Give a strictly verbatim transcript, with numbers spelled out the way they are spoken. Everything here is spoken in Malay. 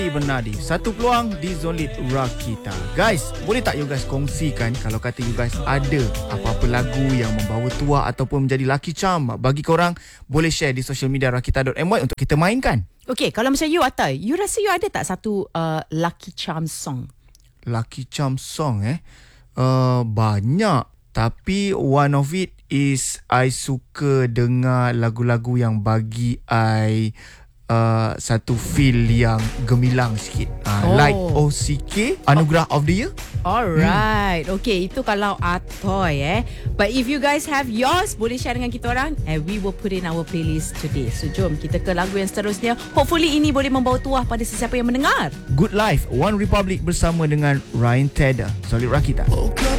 Fazli Bernadi. Satu peluang di Zonlit Rakita. Guys, boleh tak you guys kongsikan kalau kata you guys ada apa-apa lagu yang membawa tuah ataupun menjadi lucky charm bagi korang, boleh share di social media rakita dot my untuk kita mainkan. Okay, kalau macam you Atai, you rasa you ada tak satu uh, lucky charm song? Lucky charm song eh? Uh, banyak. Tapi one of it is I suka dengar lagu-lagu yang bagi I uh, satu feel yang gemilang sikit. Uh, Oh. Like O C K, Anugerah of the Year. Alright. Hmm. Okay, itu kalau Atoy eh. But if you guys have yours, boleh share dengan kita orang and we will put in our playlist today. So jom kita ke lagu yang seterusnya. Hopefully ini boleh membawa tuah pada sesiapa yang mendengar. Good Life, One Republic bersama dengan Ryan Tedder. Solid Rakita. Woke up